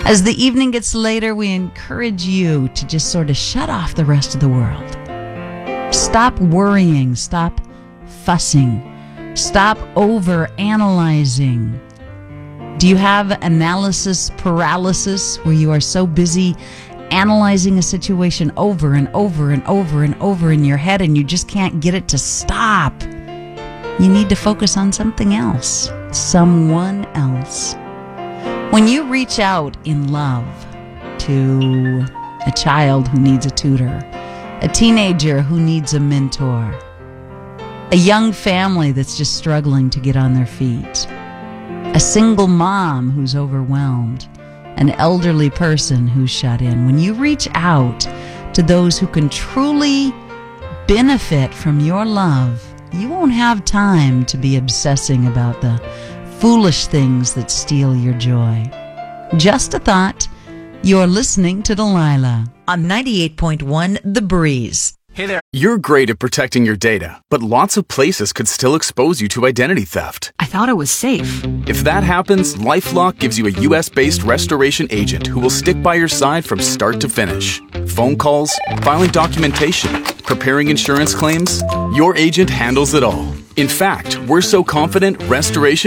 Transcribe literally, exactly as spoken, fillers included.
As the evening gets later, we encourage you to just sort of shut off the rest of the world. Stop worrying. Stop fussing. Stop over-analyzing. Do you have analysis paralysis where you are so busy analyzing a situation over and over and over and over in your head and you just can't get it to stop? You need to focus on something else, someone else. When you reach out in love to a child who needs a tutor, a teenager who needs a mentor, a young family that's just struggling to get on their feet, a single mom who's overwhelmed, an elderly person who's shut in. When you reach out to those who can truly benefit from your love, you won't have time to be obsessing about the foolish things that steal your joy. Just a thought. You're listening to Delilah on ninety-eight point one The Breeze. Hey there. You're great at protecting your data, but lots of places could still expose you to identity theft. I thought it was safe. If that happens, LifeLock gives you a U S-based restoration agent who will stick by your side from start to finish. Phone calls, filing documentation, preparing insurance claims, your agent handles it all. In fact, we're so confident restoration